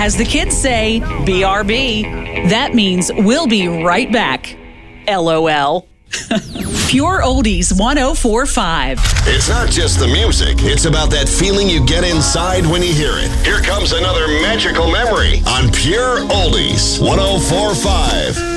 As the kids say, BRB. That means we'll be right back. LOL. Pure Oldies 104.5. It's not just the music. It's about that feeling you get inside when you hear it. Here comes another magical memory on Pure Oldies 104.5.